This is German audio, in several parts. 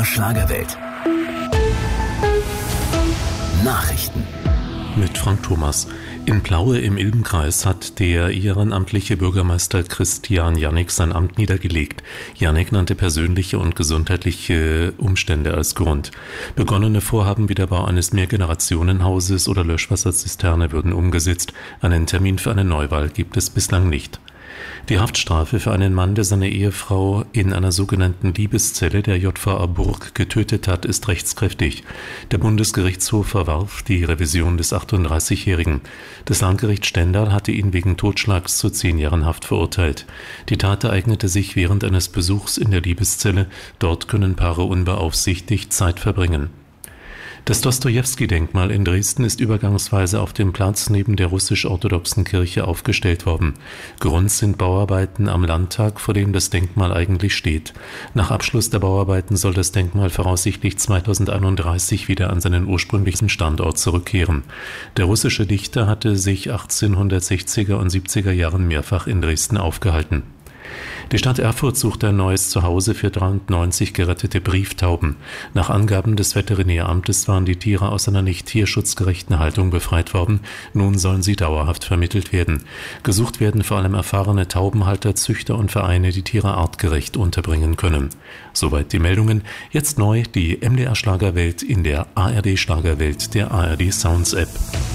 Schlagerwelt. Nachrichten. Mit Frank Thomas. In Plaue im Ilbenkreis hat der ehrenamtliche Bürgermeister Christian Jannek sein Amt niedergelegt. Jannek nannte persönliche und gesundheitliche Umstände als Grund. Begonnene Vorhaben wie der Bau eines Mehrgenerationenhauses oder Löschwasserzisterne würden umgesetzt. Einen Termin für eine Neuwahl gibt es bislang nicht. Die Haftstrafe für einen Mann, der seine Ehefrau in einer sogenannten Liebeszelle der JVA Burg getötet hat, ist rechtskräftig. Der Bundesgerichtshof verwarf die Revision des 38-Jährigen. Das Landgericht Stendal hatte ihn wegen Totschlags zu 10 Jahren Haft verurteilt. Die Tat ereignete sich während eines Besuchs in der Liebeszelle. Dort können Paare unbeaufsichtigt Zeit verbringen. Das Dostojewski-Denkmal in Dresden ist übergangsweise auf dem Platz neben der russisch-orthodoxen Kirche aufgestellt worden. Grund sind Bauarbeiten am Landtag, vor dem das Denkmal eigentlich steht. Nach Abschluss der Bauarbeiten soll das Denkmal voraussichtlich 2031 wieder an seinen ursprünglichen Standort zurückkehren. Der russische Dichter hatte sich 1860er und 70er Jahren mehrfach in Dresden aufgehalten. Die Stadt Erfurt sucht ein neues Zuhause für 93 gerettete Brieftauben. Nach Angaben des Veterinäramtes waren die Tiere aus einer nicht tierschutzgerechten Haltung befreit worden. Nun sollen sie dauerhaft vermittelt werden. Gesucht werden vor allem erfahrene Taubenhalter, Züchter und Vereine, die Tiere artgerecht unterbringen können. Soweit die Meldungen. Jetzt neu die MDR Schlagerwelt in der ARD Schlagerwelt der ARD Sounds App.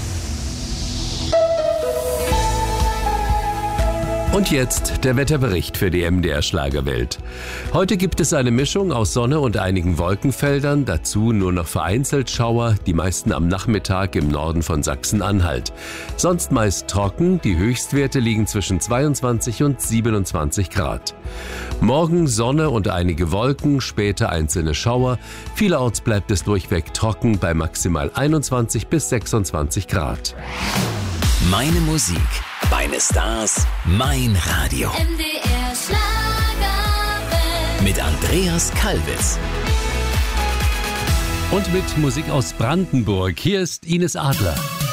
Und jetzt der Wetterbericht für die MDR Schlagerwelt. Heute gibt es eine Mischung aus Sonne und einigen Wolkenfeldern, dazu nur noch vereinzelt Schauer, die meisten am Nachmittag im Norden von Sachsen-Anhalt. Sonst meist trocken, die Höchstwerte liegen zwischen 22 und 27 Grad. Morgen Sonne und einige Wolken, später einzelne Schauer. Vielerorts bleibt es durchweg trocken bei maximal 21 bis 26 Grad. Meine Musik, meine Stars, mein Radio. MDR Schlagerwelt. Mit Andreas Kalbitz. Und mit Musik aus Brandenburg. Hier ist Ines Adler.